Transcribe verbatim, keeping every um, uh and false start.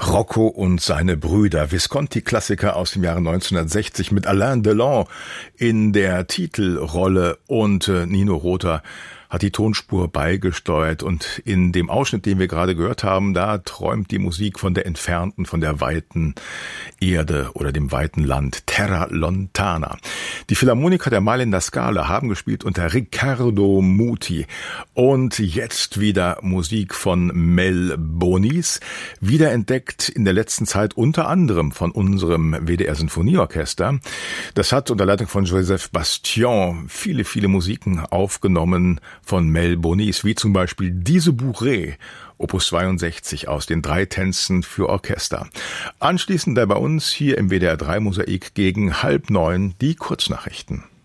Rocco und seine Brüder, Visconti-Klassiker aus dem Jahre neunzehnhundertsechzig mit Alain Delon in der Titelrolle und äh, Nino Rota hat die Tonspur beigesteuert und in dem Ausschnitt, den wir gerade gehört haben, da träumt die Musik von der entfernten, von der weiten Erde oder dem weiten Land, Terra Lontana. Die Philharmoniker der Mailänder Scala haben gespielt unter Riccardo Muti und jetzt wieder Musik von Mel Bonis, wiederentdeckt in der letzten Zeit unter anderem von unserem W D R-Sinfonieorchester. Das hat unter Leitung von Joseph Bastion viele, viele Musiken aufgenommen von Mel Bonis, wie zum Beispiel diese Bourrée, Opus zweiundsechzig aus den drei Tänzen für Orchester. Anschließend da bei uns hier im W D R drei Mosaik gegen halb neun die Kurznachrichten.